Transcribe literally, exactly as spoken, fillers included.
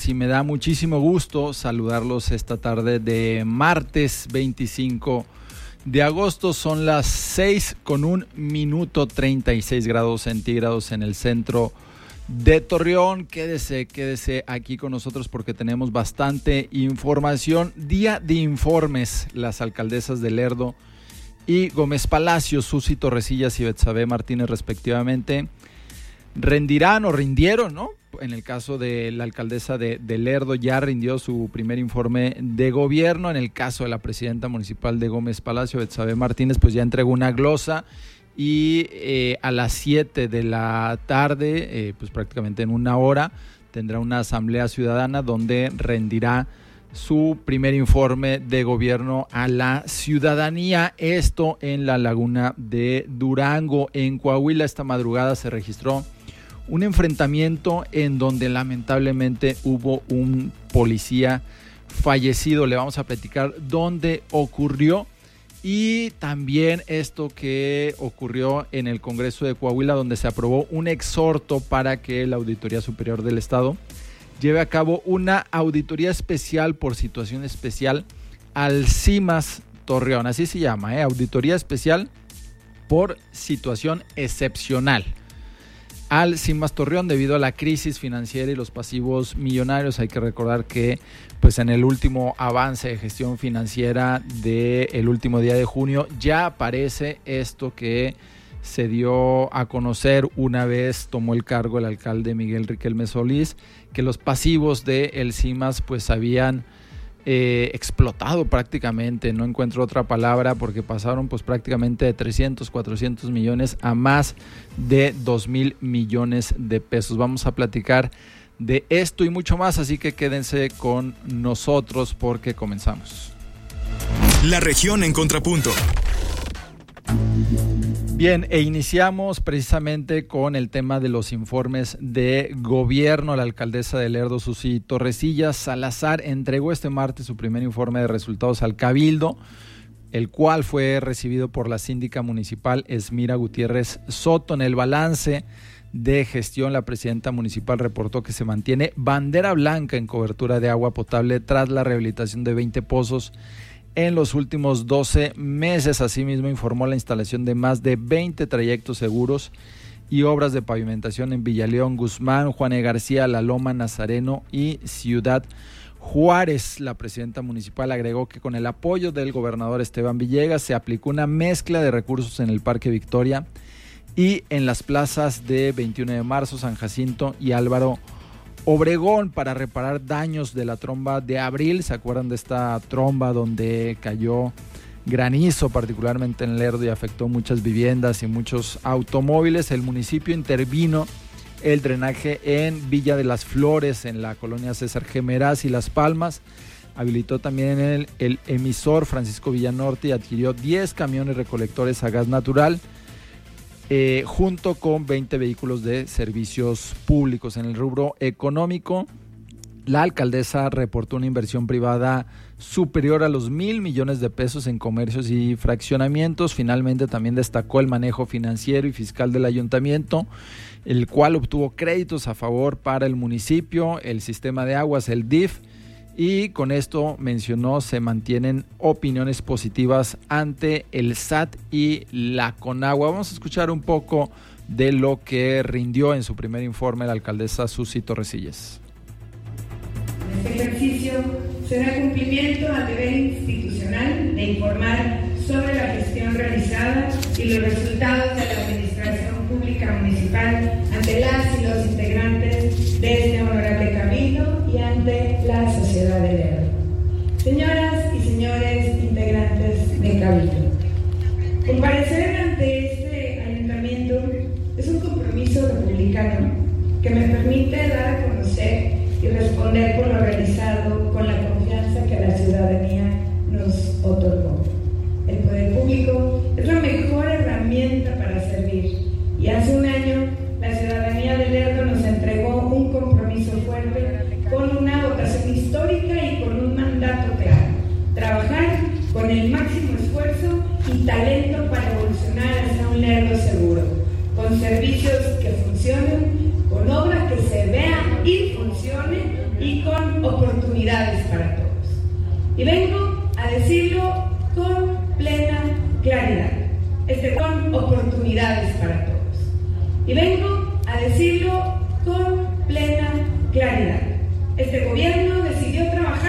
Y me da muchísimo gusto saludarlos esta tarde de martes veinticinco de agosto. Son las seis con un minuto, treinta y seis grados centígrados en el centro de Torreón. Quédese, quédese aquí con nosotros porque tenemos bastante información. Día de informes. Las alcaldesas de Lerdo y Gómez Palacio, Susi Torrecillas y Betsabe Martínez respectivamente, rendirán o rindieron, ¿no? En el caso de la alcaldesa de, de Lerdo ya rindió su primer informe de gobierno. En el caso de la presidenta municipal de Gómez Palacio, Betsabe Martínez, pues ya entregó una glosa y eh, a las siete de la tarde, eh, pues prácticamente en una hora, tendrá una asamblea ciudadana donde rendirá su primer informe de gobierno a la ciudadanía. Esto en la laguna de Durango, en Coahuila. Esta madrugada se registró un enfrentamiento en donde lamentablemente hubo un policía fallecido. Le vamos a platicar dónde ocurrió y también esto que ocurrió en el Congreso de Coahuila, donde se aprobó un exhorto para que la Auditoría Superior del Estado lleve a cabo una auditoría especial por situación especial al CIMAS Torreón. Así se llama, ¿eh? Auditoría especial por situación excepcional al CIMAS Torreón debido a la crisis financiera y los pasivos millonarios. Hay que recordar que pues en el último avance de gestión financiera del último día de junio ya aparece esto que se dio a conocer una vez tomó el cargo el alcalde Miguel Riquelme Solís, que los pasivos del CIMAS pues habían Eh, explotado prácticamente. No encuentro otra palabra porque pasaron pues prácticamente de trescientos, cuatrocientos millones a más de dos mil millones de pesos. Vamos a platicar de esto y mucho más, así que quédense con nosotros porque comenzamos. La región en contrapunto. Bien, e iniciamos precisamente con el tema de los informes de gobierno. La alcaldesa de Lerdo, Susi Torrecillas Salazar, entregó este martes su primer informe de resultados al Cabildo, el cual fue recibido por la síndica municipal Esmira Gutiérrez Soto. En el balance de gestión, la presidenta municipal reportó que se mantiene bandera blanca en cobertura de agua potable tras la rehabilitación de veinte pozos en los últimos doce meses. Asimismo, informó la instalación de más de veinte trayectos seguros y obras de pavimentación en Villaleón, Guzmán, Juan E. García, La Loma, Nazareno y Ciudad Juárez. La presidenta municipal agregó que con el apoyo del gobernador Esteban Villegas se aplicó una mezcla de recursos en el Parque Victoria y en las plazas de veintiuno de marzo, San Jacinto y Álvaro Obregón para reparar daños de la tromba de abril. ¿Se acuerdan de esta tromba donde cayó granizo, particularmente en Lerdo, y afectó muchas viviendas y muchos automóviles? El municipio intervino el drenaje en Villa de las Flores, en la colonia César G. Meraz y Las Palmas. Habilitó también el, el emisor Francisco Villanorte y adquirió diez camiones recolectores a gas natural, Eh, junto con veinte vehículos de servicios públicos. En el rubro económico, la alcaldesa reportó una inversión privada superior a los mil millones de pesos en comercios y fraccionamientos. Finalmente también destacó el manejo financiero y fiscal del ayuntamiento, el cual obtuvo créditos a favor para el municipio, el sistema de aguas, el D I F, y con esto mencionó se mantienen opiniones positivas ante el S A T y la Conagua. Vamos a escuchar un poco de lo que rindió en su primer informe la alcaldesa Susi Torrecillas. Este ejercicio será cumplimiento al deber institucional de informar sobre la gestión realizada y los resultados de la administración pública municipal ante las y los integrantes de este honorable cabildo y ante la sociedad de Lerdo. Señoras y señores integrantes de cabildo, comparecer ante este ayuntamiento es un compromiso republicano que me permite dar a conocer y responder por lo realizado con la confianza que la ciudadanía nos otorgó. El poder público es la mejor herramienta para servir y hace un año la ciudadanía de Lerdo nos entregó un compromiso fuerte con una votación histórica y con un mandato claro: trabajar con el máximo esfuerzo y talento para evolucionar hacia un Lerdo seguro, con servicios que funcionen, con obra que se vea y funcione, y con oportunidades para todos. Y vengo a decirlo con plena claridad, este, con oportunidades para todos. Y vengo a decirlo con plena claridad. Este gobierno